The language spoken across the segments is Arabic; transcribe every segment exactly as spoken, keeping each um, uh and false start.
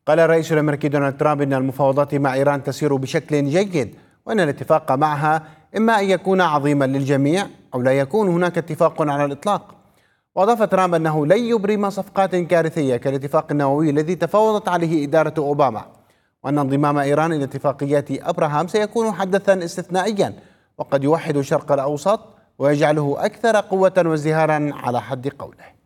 قال الرئيس الأمريكي دونالد ترامب إن المفاوضات مع إيران تسير بشكل جيد، وأن الاتفاق معها إما أن يكون عظيما للجميع أو لا يكون هناك اتفاق على الإطلاق. وأضاف ترامب أنه لن يبرم صفقات كارثية كالاتفاق النووي الذي تفاوضت عليه إدارة أوباما، وأن انضمام إيران إلى اتفاقيات أبراهام سيكون حدثا استثنائيا وقد يوحد الشرق الأوسط ويجعله أكثر قوة وازدهارا على حد قوله.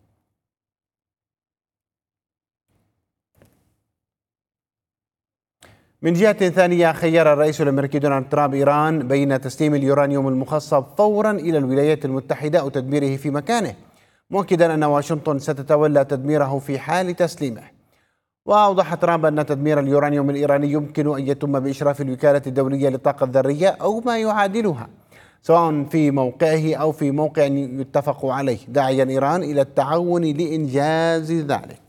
من جهة ثانية، خير الرئيس الأمريكي دونالد ترامب إيران بين تسليم اليورانيوم المخصب فورا إلى الولايات المتحدة أو تدميره في مكانه، مؤكدا أن واشنطن ستتولى تدميره في حال تسليمه. وأوضح ترامب أن تدمير اليورانيوم الإيراني يمكن أن يتم بإشراف الوكالة الدولية للطاقة الذرية أو ما يعادلها، سواء في موقعه أو في موقع يتفق عليه، داعيا إيران إلى التعاون لإنجاز ذلك.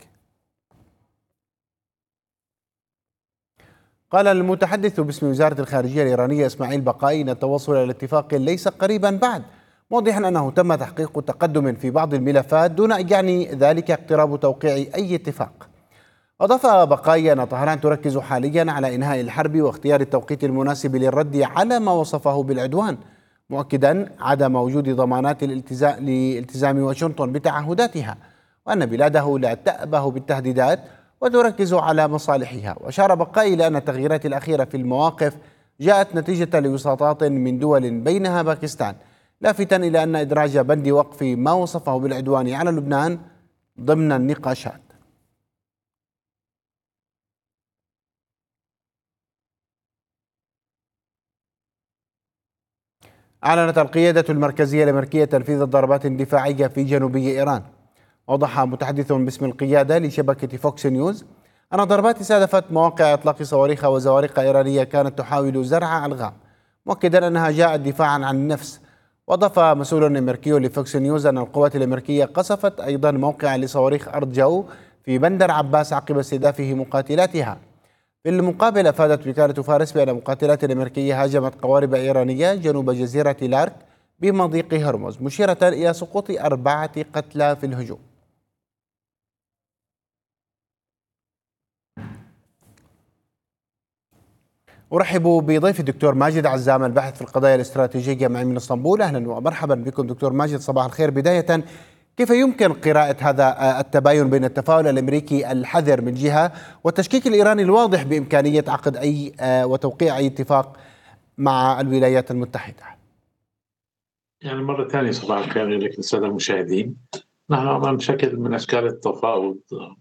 قال المتحدث باسم وزارة الخارجية الإيرانية إسماعيل بقائي إن التوصل إلى اتفاق ليس قريبا بعد، موضحا أنه تم تحقيق تقدم في بعض الملفات دون أن يعني ذلك اقتراب توقيع أي اتفاق. أضاف بقائي أن طهران تركز حاليا على إنهاء الحرب واختيار التوقيت المناسب للرد على ما وصفه بالعدوان، مؤكدا عدم وجود ضمانات لالتزام واشنطن بتعهداتها، وأن بلاده لا تأبه بالتهديدات وتركز على مصالحها. وأشار بقائي إلى أن التغييرات الأخيرة في المواقف جاءت نتيجة لوساطات من دول بينها باكستان، لافتا إلى أن إدراج بند وقف ما وصفه بالعدوان على لبنان ضمن النقاشات. أعلنت القيادة المركزية الأمريكية تنفيذ ضربات دفاعية في جنوبي إيران. وضح متحدث باسم القيادة لشبكة فوكس نيوز أن الضربات استهدفت مواقع إطلاق صواريخ وزوارق إيرانية كانت تحاول زرع ألغام، مؤكدا أنها جاءت دفاعا عن النفس. وأضاف مسؤول أمريكي لفوكس نيوز أن القوات الأمريكية قصفت أيضا موقع لصواريخ أرض جو في بندر عباس عقب استهدافه مقاتلاتها. في المقابل، أفادت وكالة فارس بأن مقاتلات الأمريكية هاجمت قوارب إيرانية جنوب جزيرة لارك بمضيق هرمز، مشيرة إلى سقوط أربعة قتلى في الهجوم. أرحب بضيف الدكتور ماجد عزام الباحث في القضايا الاستراتيجية معي من اسطنبول. أهلا ومرحبا بكم دكتور ماجد، صباح الخير. بداية، كيف يمكن قراءة هذا التباين بين التفاؤل الأمريكي الحذر من جهة والتشكيك الإيراني الواضح بإمكانية عقد أي وتوقيع أي اتفاق مع الولايات المتحدة؟ يعني مرة ثانية صباح الخير لك السادة المشاهدين. نحن أمام شكل من أشكال التفاوض،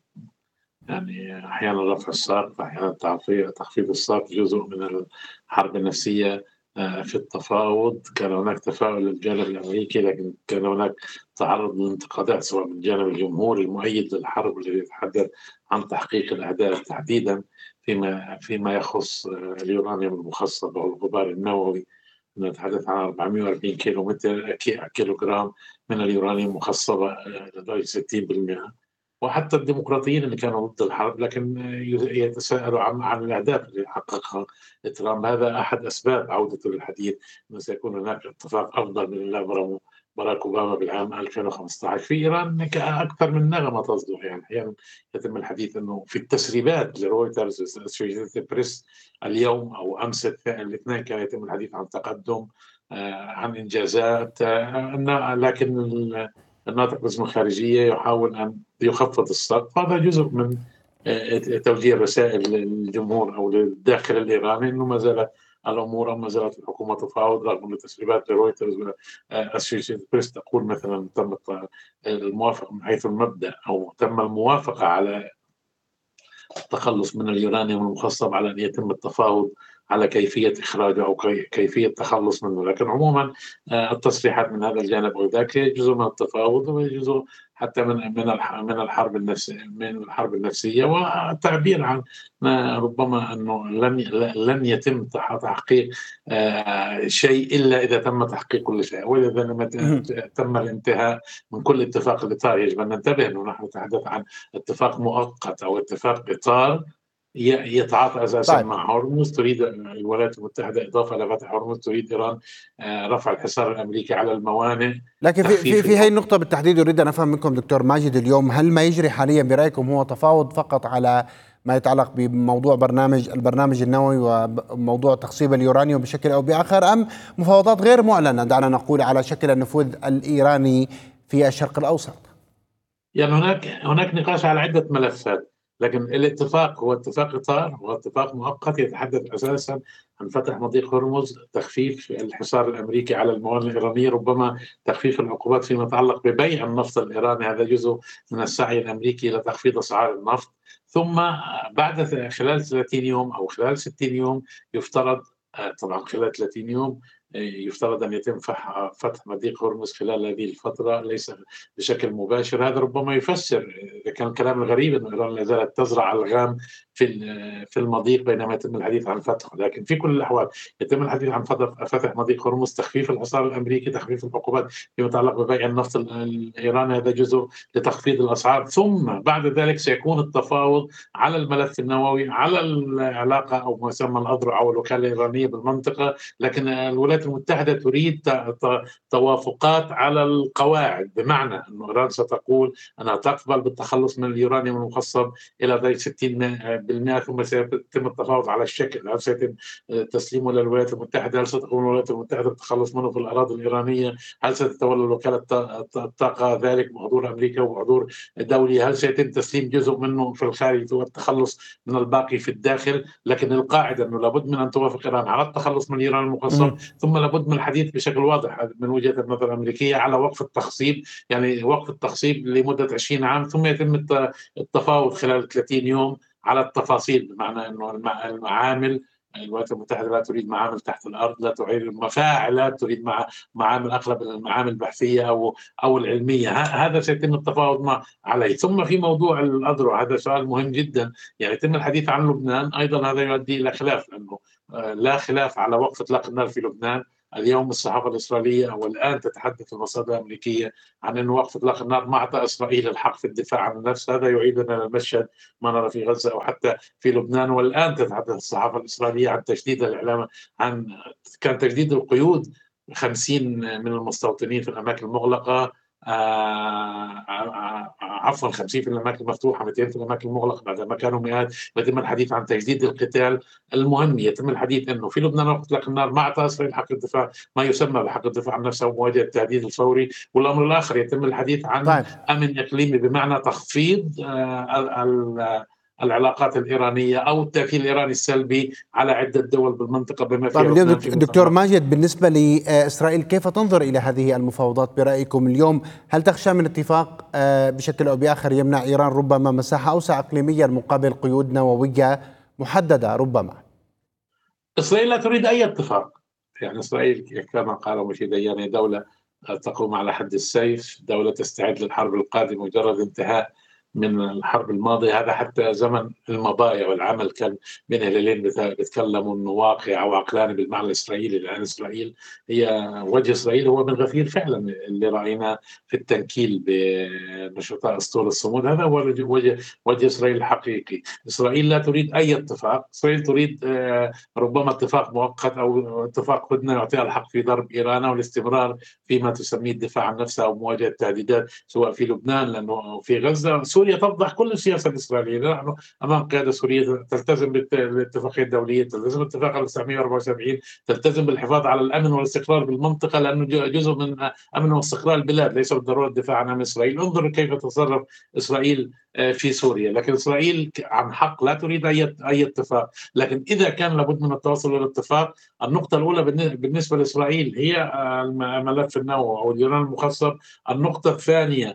يعني أحيانا رفع الساق، أحيانا تخفيض الساق، جزء من الحرب النفسية في التفاوض. كان هناك تفاؤل للجانب الأمريكي، لكن كان هناك تعرض للانتقادات سواء من الجانب الجمهوري المؤيد للحرب الذي يتحدث عن تحقيق الأهداف، تحديدا فيما فيما يخص اليورانيوم المخصب أو الغبار النووي. نتحدث عن أربعمائة وأربعين كيلو متر كيلو جرام من اليورانيوم مخصبة لدرجة ستين بالمئة. وحتى الديمقراطيين اللي كانوا ضد الحرب لكن يتساءلوا عن, عن الأهداف اللي حققها ترامب. هذا أحد أسباب عودته للحديث أنه سيكون هناك اتفاق أفضل من اللي أبرمه باراك أوباما بالعام ألفين وخمسة عشر. في إيران أكثر من نغمة تصدر، يعني أحيانا يتم الحديث أنه في التسريبات لرويترز بريس اليوم أو أمس الاثنين كان يتم الحديث عن تقدم، عن إنجازات، لكن الناطق باسم الخارجية يحاول أن يخفض السقف. هذا جزء من توجيه رسائل للجمهور أو للداخل الإيراني أنه ما زالت الأمور أو ما زالت الحكومة تفاوض، رغم أن تسريبات رويترز والأسوشيتد بريس تقول مثلا تم الموافقة من حيث المبدأ أو تم الموافقة على التخلص من اليورانيوم المخصب، على أن يتم التفاوض على كيفية إخراجه أو كيفية التخلص منه. لكن عموما التصريحات من هذا الجانب أو ذاك جزء من التفاوض وجزء حتى من من من الحرب النفسية من الحرب النفسية والتعبير عن ربما أنه لن لن يتم تحقيق شيء إلا إذا تم تحقيق كل شيء، وإذا لم تم الانتهاء من كل اتفاق الإطار. يجب أن ننتبه أنه نحن نتحدث عن اتفاق مؤقت أو اتفاق إطار يتعاطى أساسا طيب. مع هرمز. تريد الولايات المتحدة إضافة إلى فتح هرمز، تريد إيران رفع الحصار الأمريكي على الموانئ. لكن في في, في هذه النقطة بالتحديد أريد أن أفهم منكم دكتور ماجد اليوم، هل ما يجري حاليا برأيكم هو تفاوض فقط على ما يتعلق بموضوع برنامج البرنامج النووي وموضوع تخصيب اليورانيوم بشكل أو بآخر، أم مفاوضات غير معلنة دعنا نقول على شكل النفوذ الإيراني في الشرق الأوسط؟ يعني هناك هناك نقاش على عدة ملفات، لكن الاتفاق هو اتفاق إطار، هو اتفاق مؤقت يتحدث أساسا عن فتح مضيق هرمز، تخفيف الحصار الأمريكي على الموانئ الإيرانية، ربما تخفيف العقوبات فيما يتعلق ببيع النفط الإيراني، هذا جزء من السعي الأمريكي إلى تخفيض أسعار النفط. ثم بعد خلال ثلاثين يوم أو خلال ستين يوم يفترض، طبعا خلال ثلاثين يوم يفترض أن يتم فتح مضيق هرمز خلال هذه الفترة، ليس بشكل مباشر. هذا ربما يفسر، إذا كان كلام الغريب أن إيران لا زالت تزرع الغام في في المضيق بينما يتم الحديث عن فتحه، لكن في كل الأحوال يتم الحديث عن فتح مضيق هرمز، تخفيف الحصار الأمريكي، تخفيف العقوبات فيما يتعلق ببيع النفط الإيراني، هذا جزء لتخفيض الأسعار. ثم بعد ذلك سيكون التفاوض على الملف النووي، على العلاقة أو ما يسمى الأذرع أو الوكالة الإيرانية بالمنطقة. لكن الولايات المتحدة تريد توافقات على القواعد، بمعنى أن إيران ستقول أنها تقبل بالتخلص من اليورانيوم المخصب إلى درجة ستين بالمئة، ثم سيتم التفاوض على الشكل، هل سيتم تسليمه للولايات المتحدة، هل ستقوم الولايات المتحدة بالتخلص منه في الأراضي الإيرانية، هل ستتولى وكالة الطاقة ذلك بحضور أمريكا وبحضور دولي، هل سيتم تسليم جزء منه في الخارج والتخلص من الباقي في الداخل. لكن القاعدة أنه لابد من أن توافق إيران على التخلص من اليورانيوم المخصب، ثم لابد من الحديث بشكل واضح من وجهة النظر الأمريكية على وقف التخصيب، يعني وقف التخصيب لمدة عشرين عام، ثم يتم التفاوض خلال ثلاثين يوم على التفاصيل، بمعنى أنه المعامل، الولايات المتحدة لا تريد معامل تحت الأرض، لا تريد مفاعل، لا تريد مع معامل أغلب المعامل البحثية أو أو العلمية، هذا سيتم التفاوض مع عليه. ثم في موضوع الأذرع، هذا سؤال مهم جدا، يعني يتم الحديث عن لبنان أيضا، هذا يؤدي إلى خلاف، لأنه لا خلاف على وقف إطلاق النار في لبنان. اليوم الصحافة الإسرائيلية أو الآن تتحدث المصادر الأمريكية عن أن وقف إطلاق النار ما أعطى إسرائيل الحق في الدفاع عن النفس، هذا يعيدنا إلى المشهد ما نرى في غزة أو حتى في لبنان. والآن تتحدث الصحافة الإسرائيلية عن تجديد الإعلام، عن كان تجديد القيود خمسين من المستوطنين في الأماكن المغلقة، آه عفوا خمسين في الأماكن المفتوحة، مئتين في الأماكن المغلقة، بعد ما كانوا مئات. يتم الحديث عن تجديد القتال. المهم يتم الحديث أنه في لبنان وقت إطلاق النار ما أعطى إسرائيل حق الدفاع، ما يسمى بحق الدفاع عن نفسه ومواجهة التهديد الفوري. والأمر الآخر يتم الحديث عن طيب. أمن إقليمي، بمعنى تخفيض آه العلاقات الإيرانية أو التأثير الإيراني السلبي على عدة دول بالمنطقة بما فيها لبنان. طيب دكتور ماجد، بالنسبة لإسرائيل كيف تنظر إلى هذه المفاوضات برأيكم اليوم؟ هل تخشى من اتفاق بشكل أو بآخر يمنع إيران ربما مساحة أوسع إقليميا مقابل قيود نووية محددة ربما؟ إسرائيل لا تريد أي اتفاق، يعني إسرائيل كما قال مشير دياني دولة تقوم على حد السيف، دولة تستعد للحرب القادمة مجرد انتهاء من الحرب الماضية. هذا حتى زمن المبايع والعمل كان بين هلالين بيتكلموا انه واقع او عقلاني بالمعنى الاسرائيلي، لان اسرائيل هي وجه اسرائيل هو من غفير فعلا اللي رايناه في التنكيل بنشطاء اسطول الصمود، هذا هو وجه وجه اسرائيل الحقيقي. اسرائيل لا تريد اي اتفاق، اسرائيل تريد ربما اتفاق مؤقت او اتفاق هدنه يعطيها الحق في ضرب ايران والاستمرار فيما تسميه الدفاع عن نفسها او مواجهه التهديدات سواء في لبنان لانه في غزه. سوريا تفضح كل السياسة الإسرائيلية، نحن أمام قيادة سورية تلتزم بالاتفاقية الدولية، تلتزم بالاتفاق ألف وتسعمئة وأربعة وسبعين، تلتزم بالحفاظ على الأمن والاستقرار بالمنطقة، لأنه جزء من أمن واستقرار البلاد، ليس بالضرورة الدفاع عن أمن إسرائيل. انظر كيف تتصرف إسرائيل في سوريا، لكن إسرائيل عن حق لا تريد أي أي اتفاق. لكن إذا كان لابد من التوصل إلى الاتفاق، النقطة الأولى بالنسبة لإسرائيل هي ملف النووي أو اليورانيوم المخصب. النقطة الثانية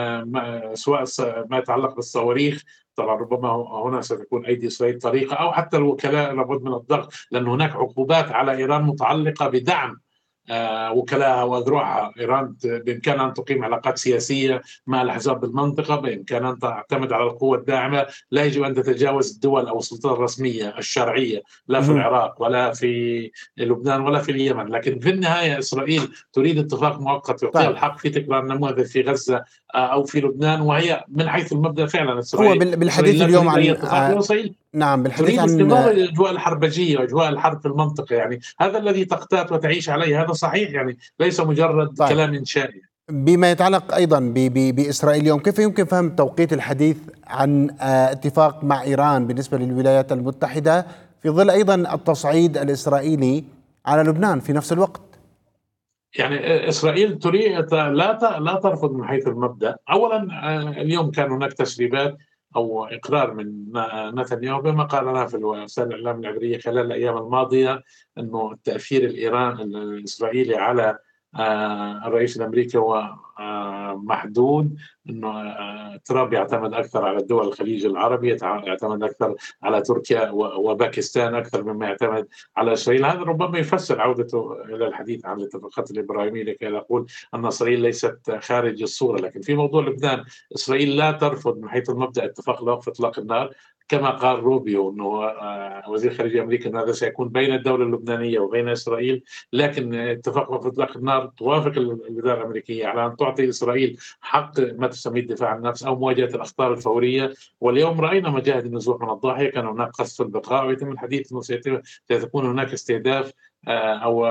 سواء ما يتعلق بالصواريخ، طبعا ربما هنا ستكون أيدي إسرائيل طريقة أو حتى الوكلاء لابد من الضغط، لأن هناك عقوبات على إيران متعلقة بدعم آه وكلاءها وأذرعها. إيران بإمكانها أن تقيم علاقات سياسية مع الأحزاب بالمنطقة، بإمكانها أن تعتمد على القوة الداعمة، لا يجب أن تتجاوز الدول أو السلطات الرسمية الشرعية، لا في العراق ولا في لبنان ولا في اليمن. لكن في النهاية إسرائيل تريد اتفاق مؤقت يعطيها طيب. الحق في تكرار نموذج في غزة آه أو في لبنان، وهي من حيث المبدأ فعلا إسرائيل هو بالحديث اليوم عن آه نعم بالحديث تريد عن استمرار الأجواء الحربجية وأجواء الحرب في المنطقة، يعني هذا الذي تقتات وتعيش عليه، هذا صحيح، يعني ليس مجرد طيب. كلام إنشائي. بما يتعلق أيضا ب- ب- بإسرائيل اليوم، كيف يمكن فهم توقيت الحديث عن آه، اتفاق مع إيران بالنسبة للولايات المتحدة في ظل أيضا التصعيد الإسرائيلي على لبنان في نفس الوقت؟ يعني إسرائيل تريد لا ت- لا ترفض من حيث المبدأ. أولا آه، اليوم كان هناك تسريبات أو إقرار من ن- نتنياهو بما قال لنا في وسائل الإعلام العبرية خلال الأيام الماضية أنه التأثير الإيران الإسرائيلي على آه، الرئيس الأمريكي هو آه، محدود، أنه آه، ترامب يعتمد أكثر على الدول الخليج العربي، يتع- يعتمد أكثر على تركيا و- وباكستان أكثر مما يعتمد على إسرائيل. هذا ربما يفسر عودته إلى الحديث عن الاتفاقات الإبراهيمية لكي يقول أن إسرائيل ليست خارج الصورة. لكن في موضوع لبنان، إسرائيل لا ترفض من حيث المبدأ اتفاق لوقف إطلاق النار، كما قال روبيو أنه آه، وزير خارجية أمريكا أن هذا سيكون بين الدولة اللبنانية وبين إسرائيل. لكن اتفاق وقف إطلاق النار توافق الإدارة الأمريكية على أن تعطي إسرائيل حق ما تسميه الدفاع عن النفس أو مواجهة الأخطار الفورية. واليوم رأينا مجاهد النزوح من الضاحية، كان هناك قصف في البقاع، ويتم الحديث أنه سيتم سيكون هناك استهداف أو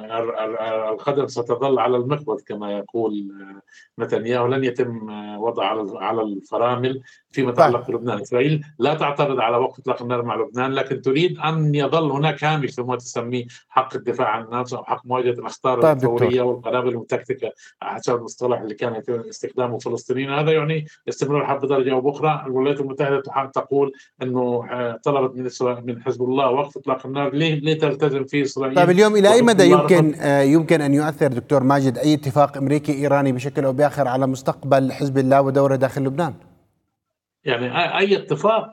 القدم ستظل على المقود كما يقول نتنياهو، لن يتم وضع على الفرامل فيما يتعلق بلبنان. إسرائيل لا تعترض على وقف إطلاق النار مع لبنان، لكن تريد أن يظل هناك هامش فيما تسميه حق الدفاع عن النفس أو حق مواجهة الأخطار طيب دكتور، الفورية والقنابل المتكتكة حسب المصطلح اللي كان يتم استخدامه الفلسطينيين. هذا يعني استمرار الحرب بدرجة أو بأخرى. الولايات المتحدة تقول أنه طلبت من من حزب الله وقف إطلاق النار، ليه ليه تلتزم فيه طيب إسرائيل؟ اليوم إلى أي وحزب مدى الله يمكن رفض. آه، يمكن أن يؤثر دكتور ماجد أي اتفاق أمريكي إيراني بشكل أو بآخر على مستقبل حزب الله ودوره داخل لبنان؟ يعني أي اتفاق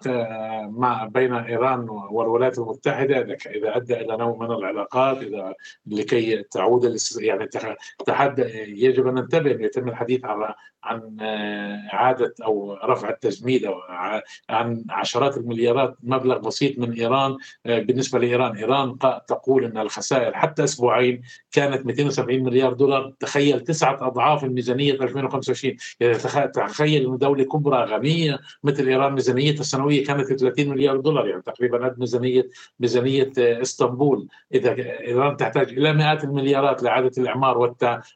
مع بين إيران والولايات المتحدة إذا أدى إلى نوع من العلاقات، إذا لكي تعود يعني تحد يجب أن ننتبه أن يتم الحديث عن عن إعادة أو رفع التجميد أو عن عشرات المليارات، مبلغ بسيط من إيران بالنسبة لإيران. إيران تقول أن الخسائر حتى أسبوعين كانت مئتين وسبعين مليار دولار، تخيل تسعة أضعاف الميزانية ألفين وخمسة وعشرين. تخيل أن دولة كبرى غنية مثل إيران ميزانيتها السنوية كانت ثلاثين مليار دولار، يعني تقريبا قد ميزانية ميزانية اسطنبول. إذا إيران تحتاج إلى مئات المليارات لإعادة الإعمار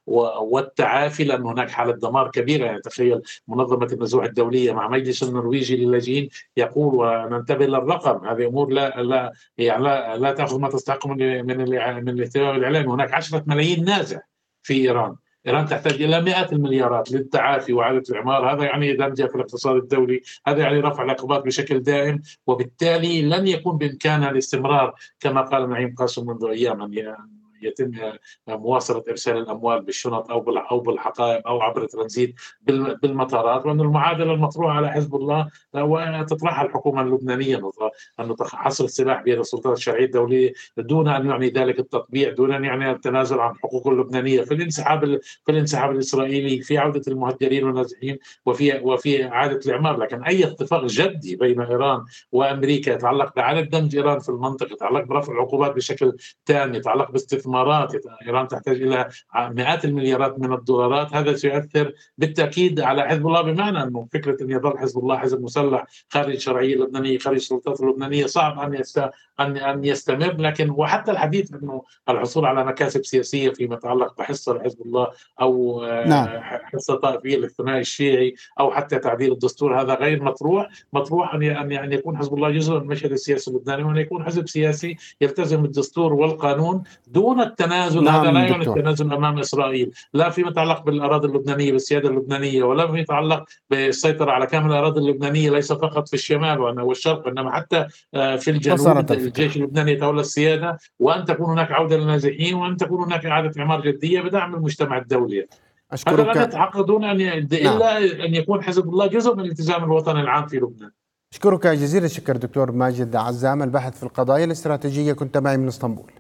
والتعافي، لأن هناك حالة دمار كبيرة. يعني تخيل منظمة النزوح الدولية مع مجلس النرويجي للاجئين يقول، وننتبه للرقم، هذه أمور لا لا يعني لا, لا تأخذ ما تستحق من من من الاهتمام الإعلامي. هناك عشرة ملايين نازح في إيران. إيران تحتاج إلى مئات المليارات للتعافي وإعادة الإعمار، هذا يعني دمجها في الاقتصاد الدولي، هذا يعني رفع العقوبات بشكل دائم، وبالتالي لن يكون بإمكانها الاستمرار كما قال نعيم قاسم منذ أيام أن يتم مواصلة إرسال الأموال بالشنط أو أو بالحقائب أو عبر ترانزيت بالمطارات. وأن المعادلة المطروحة على حزب الله وتطرحها الحكومة اللبنانية أن حصر السلاح بيد السلطات الشرعية الدولية دون أن يعني ذلك التطبيع، دون أن يعني التنازل عن حقوق اللبنانية في الانسحاب في الانسحاب الإسرائيلي، في عودة المهجرين والنازحين، وفي وفي إعادة الإعمار. لكن أي اتفاق جدي بين إيران وأمريكا يتعلق بإعادة دمج إيران في المنطقة، يتعلق برفع العقوبات بشكل تام، يتعلق باستثمارات، إيران تحتاج إلى مئات المليارات من الدولارات، هذا سيؤثر بالتأكيد على حزب الله. بمعنى أنه فكرة أن يظل حزب الله حزب مسلح خارج الشرعية اللبنانية، خارج السلطات اللبنانية، صعب أن يست... أن أن يستمر. لكن وحتى الحديث أنه الحصول على مكاسب سياسية فيما يتعلق بحصة حزب الله أو نعم. حصة طائفية للثنائي الشيعي أو حتى تعديل الدستور، هذا غير مطروح. مطروح أن أن يكون حزب الله جزء من المشهد السياسي اللبناني، وأن يكون حزب سياسي يلتزم بالدستور والقانون دون التنازل. هذا لا نعم يعني دكتور. التنازل أمام إسرائيل، لا فيما يتعلق بالأراضي اللبنانية بالسيادة اللبنانية، ولا فيما يتعلق بالسيطرة على كامل الأراضي اللبنانية، ليس فقط في الشمال والشرق إنما حتى في الجنوب. الجيش اللبناني يتولى السيادة، وأن تكون هناك عودة للنازحين، وأن تكون هناك إعادة إعمار جدية بدعم المجتمع الدولي. هذا لن أشكرك. يتحقق دون أن ي... نعم. إلا أن يكون حزب الله جزء من الالتزام الوطني العام في لبنان. أشكرك جزيل الشكر دكتور ماجد عزام، الباحث في القضايا الاستراتيجية، كنت معي من اسطنبول.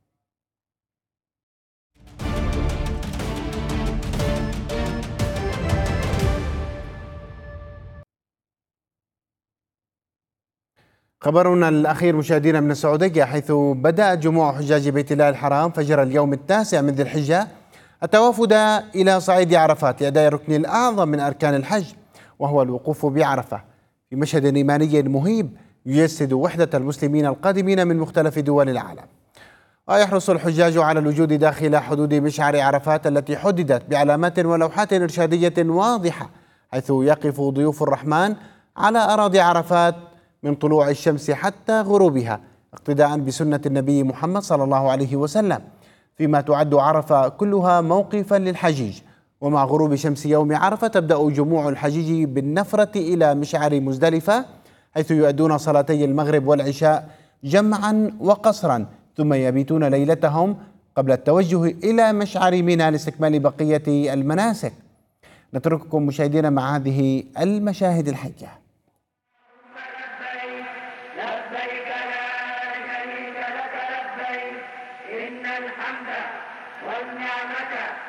خبرنا الأخير مشاهدينا من السعودية، حيث بدأ جموع حجاج بيت الله الحرام فجر اليوم التاسع من ذي الحجة التوافد إلى صعيد عرفات لأداء الركن الأعظم من أركان الحج، وهو الوقوف بعرفة، في مشهد إيماني مهيب يجسد وحدة المسلمين القادمين من مختلف دول العالم. ويحرص الحجاج على الوجود داخل حدود مشعر عرفات التي حددت بعلامات ولوحات إرشادية واضحة، حيث يقف ضيوف الرحمن على أراضي عرفات من طلوع الشمس حتى غروبها، اقتداء بسنة النبي محمد صلى الله عليه وسلم، فيما تعد عرفة كلها موقفا للحجيج. ومع غروب شمس يوم عرفة تبدأ جموع الحجيج بالنفرة إلى مشعر مزدلفة، حيث يؤدون صلاتي المغرب والعشاء جمعا وقصرا، ثم يبيتون ليلتهم قبل التوجه إلى مشعر منى لاستكمال بقية المناسك. نترككم مشاهدينا مع هذه المشاهد الحية.